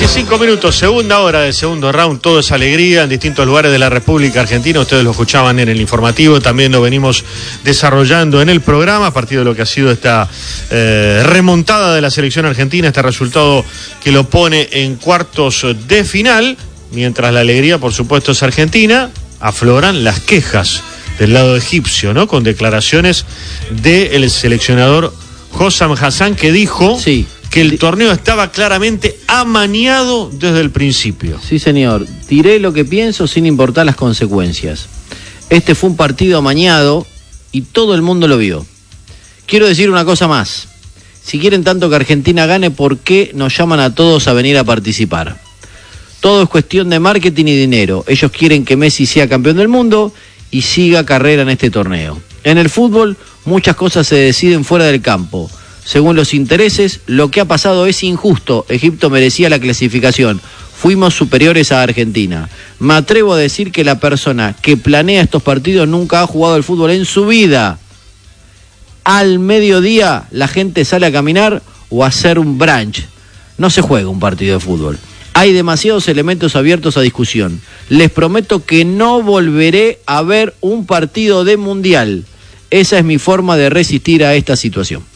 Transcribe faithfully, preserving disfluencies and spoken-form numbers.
cinco minutos, segunda hora del segundo round, todo es alegría en distintos lugares de la República Argentina. Ustedes lo escuchaban en el informativo, también lo venimos desarrollando en el programa a partir de lo que ha sido esta eh, remontada de la selección argentina, este resultado que lo pone en cuartos de final. Mientras la alegría, por supuesto, es argentina, afloran las quejas del lado egipcio, ¿no? Con declaraciones del seleccionador Hossam Hassan, que dijo... Sí. que el torneo estaba claramente amañado desde el principio. Sí, señor. Diré lo que pienso sin importar las consecuencias. Este fue un partido amañado y todo el mundo lo vio. Quiero decir una cosa más. Si quieren tanto que Argentina gane, ¿por qué nos llaman a todos a venir a participar? Todo es cuestión de marketing y dinero. Ellos quieren que Messi sea campeón del mundo y siga carrera en este torneo. En el fútbol, muchas cosas se deciden fuera del campo. Según los intereses, lo que ha pasado es injusto. Egipto merecía la clasificación. Fuimos superiores a Argentina. Me atrevo a decir que la persona que planea estos partidos nunca ha jugado al fútbol en su vida. Al mediodía la gente sale a caminar o a hacer un brunch. No se juega un partido de fútbol. Hay demasiados elementos abiertos a discusión. Les prometo que no volveré a ver un partido de mundial. Esa es mi forma de resistir a esta situación.